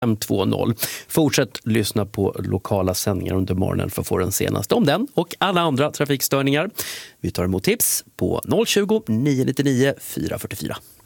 520. Fortsätt lyssna på lokala sändningar under morgonen för att få den senaste om den och alla andra trafikstörningar. Vi tar emot tips på 020 999 444.